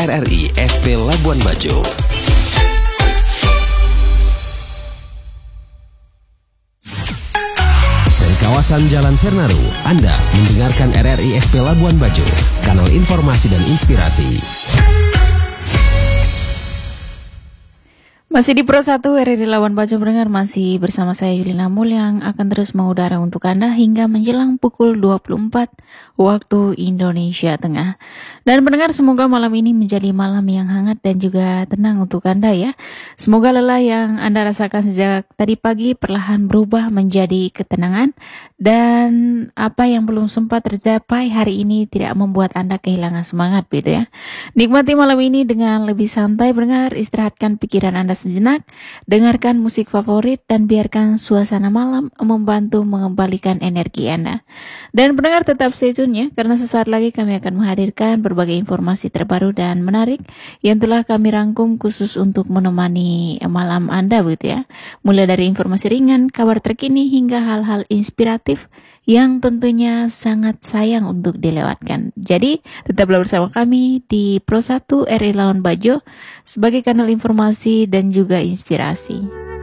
RRI SP Labuan Bajo. Dari kawasan Jalan Sernaru, Anda mendengarkan RRI SP Labuan Bajo, kanal informasi dan inspirasi. Masih di Pro 1 RRI Labuan Bajo pendengar, masih bersama saya Yulina Mul yang akan terus mengudara untuk Anda hingga menjelang pukul 24 waktu Indonesia Tengah. Dan pendengar, semoga malam ini menjadi malam yang hangat dan juga tenang untuk Anda ya. Semoga lelah yang Anda rasakan sejak tadi pagi perlahan berubah menjadi ketenangan, dan apa yang belum sempat tercapai hari ini tidak membuat Anda kehilangan semangat gitu ya. Nikmati malam ini dengan lebih santai pendengar, istirahatkan pikiran Anda sejenak, dengarkan musik favorit dan biarkan suasana malam membantu mengembalikan energi Anda. Dan pendengar tetap stay tune ya, karena sesaat lagi kami akan menghadirkan berbagai informasi terbaru dan menarik yang telah kami rangkum khusus untuk menemani malam Anda gitu ya. Mulai dari informasi ringan, kabar terkini hingga hal-hal inspiratif yang tentunya sangat sayang untuk dilewatkan. Jadi tetaplah bersama kami di Pro 1 RRI Labuan Bajo sebagai kanal informasi dan juga inspirasi.